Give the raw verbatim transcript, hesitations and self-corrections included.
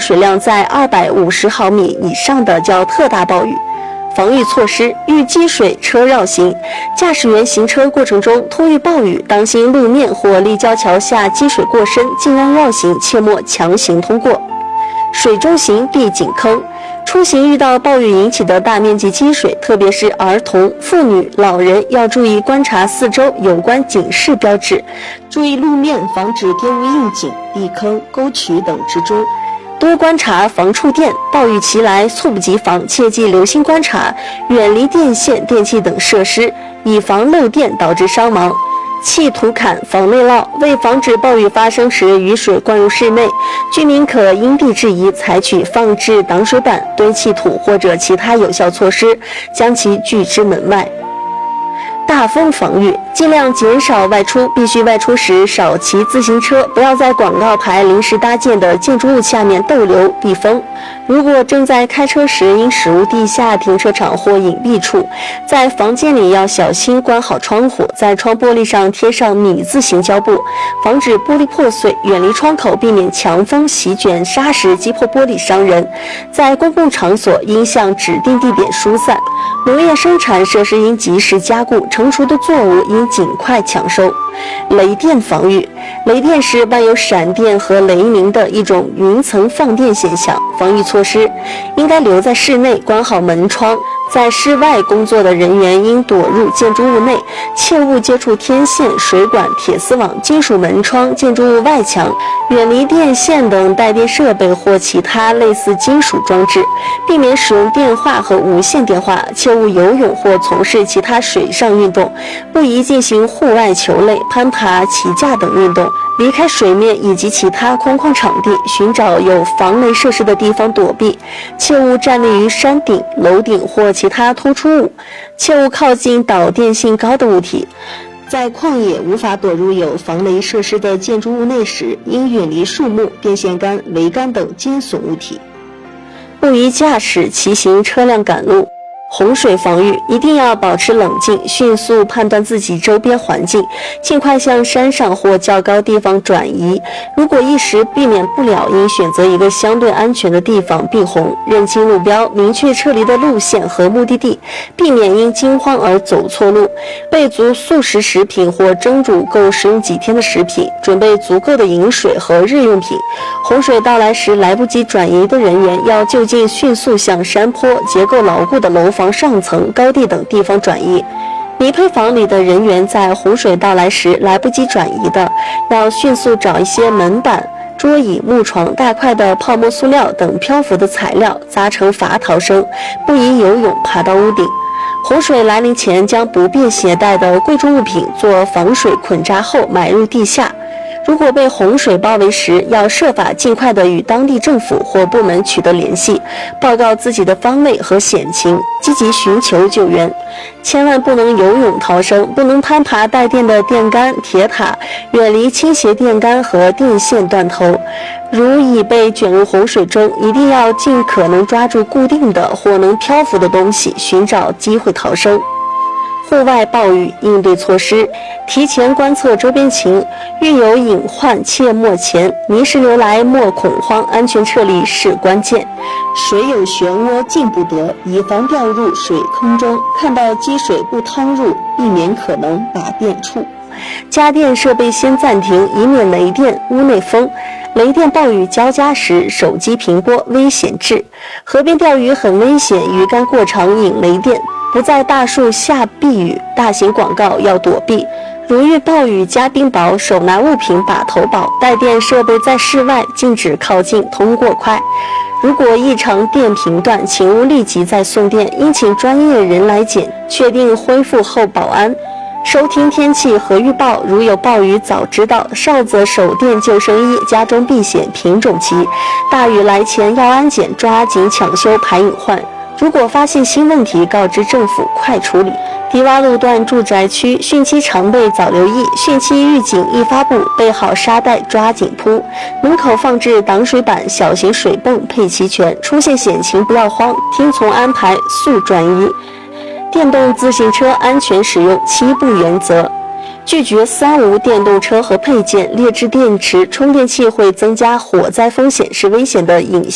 水量在二百五十毫米以上的叫特大暴雨。防御措施：遇积水车绕行，驾驶员行车过程中突遇暴雨，当心路面或立交桥下积水过深，尽量绕行，切莫强行通过。水中行必紧坑，出行遇到暴雨引起的大面积积水，特别是儿童、妇女、老人，要注意观察四周有关警示标志，注意路面，防止跌入硬井、地坑、沟渠等之中。多观察防触电，暴雨袭来，猝不及防，切记留心观察，远离电线、电器等设施，以防漏电导致伤亡。砌土坎防内涝，为防止暴雨发生时雨水灌入室内，居民可因地制宜，采取放置挡水板、堆砌土或者其他有效措施，将其拒之门外。大风防御，尽量减少外出，必须外出时少骑自行车，不要在广告牌临时搭建的建筑物下面逗留避风。如果正在开车时，应驶入地下停车场或隐蔽处。在房间里要小心关好窗户，在窗玻璃上贴上米字形胶布，防止玻璃破碎，远离窗口，避免强风席卷沙石击破玻璃伤人。在公共场所应向指定地点疏散。农业生产设施应及时加固，成熟的作物应尽快抢收。雷电防御，雷电是伴有闪电和雷鸣的一种云层放电现象，防御措施应该留在室内，关好门窗。在室外工作的人员应躲入建筑物内，切勿接触天线、水管、铁丝网、金属门窗、建筑物外墙，远离电线等带电设备或其他类似金属装置，避免使用电话和无线电话，切勿游泳或从事其他水上运动，不宜进行户外球类、攀爬、起架等运动。离开水面以及其他空旷场地，寻找有防雷设施的地方躲避，切勿站立于山顶、楼顶或其他突出物，切勿靠近导电性高的物体。在旷野无法躲入有防雷设施的建筑物内时，应远离树木、电线杆、桅杆等尖耸物体。不宜驾驶骑行车辆赶路。洪水防御，一定要保持冷静，迅速判断自己周边环境，尽快向山上或较高地方转移。如果一时避免不了，应选择一个相对安全的地方避洪，认清路标，明确撤离的路线和目的地，避免因惊慌而走错路。备足速食食品或蒸煮够食用几天的食品，准备足够的饮水和日用品。洪水到来时，来不及转移的人员要就近迅速向山坡、结构牢固的楼房上层、高地等地方转移。泥坯房里的人员在洪水到来时来不及转移的，要迅速找一些门板、桌椅、木床、大块的泡沫塑料等漂浮的材料，扎成筏逃生，不宜游泳爬到屋顶。洪水来临前，将不便携带的贵重物品做防水捆扎后埋入地下。如果被洪水包围时，要设法尽快地与当地政府或部门取得联系，报告自己的方位和险情，积极寻求救援。千万不能游泳逃生，不能攀爬带电的电杆、铁塔，远离倾斜电杆和电线断头。如已被卷入洪水中，一定要尽可能抓住固定的或能漂浮的东西，寻找机会逃生。户外暴雨应对措施，提前观测周边情，遇有隐患切莫前，泥石流来莫恐慌，安全撤离是关键。水有漩涡进不得，以防掉入水坑中，看到积水不趟入，避免可能把电触。家电设备先暂停，以免雷电、屋内风。雷电暴雨交加时，手机屏波危险至。河边钓鱼很危险，鱼竿过长引雷电。不在大树下避雨，大型广告要躲避。如遇暴雨加冰雹，手拿物品把头保，带电设备在室外，禁止靠近，通过快。如果异常电频断，请勿立即再送电，应请专业人来检，确定恢复后保安。收听天气和预报，如有暴雨早知道，少则手电救生衣，家中避险品种齐。大雨来前要安检，抓紧抢修排隐患。如果发现新问题，告知政府快处理。低洼路段住宅区汛期常备早留意，汛期预警一发布，备好沙袋抓紧铺。门口放置挡水板、小型水泵配齐全，出现险情不要慌，听从安排速转移。电动自行车安全使用七不原则。拒绝三无电动车和配件，劣质电池、充电器会增加火灾风险，是危险的隐